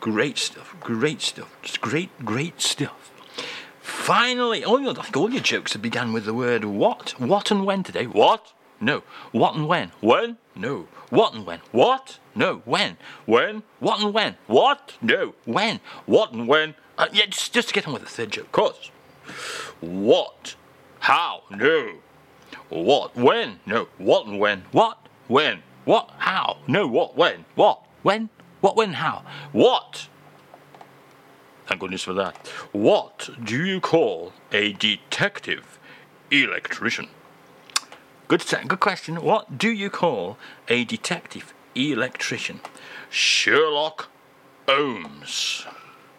Great stuff. Great stuff. Just great stuff. Finally, all your jokes have began with the word what. What and when today? What? No. What and when? When? No. What and when? What? No. When? When? What and when? What? No. When? What and when? Yeah, just to get on with the third joke, of course. What? How? No. What? When? No. What and when? What? When? What? How? No. What? When? What? When? What? When? How? What? Thank goodness for that. What do you call a detective electrician? Good question. What do you call a detective electrician? Sherlock Holmes.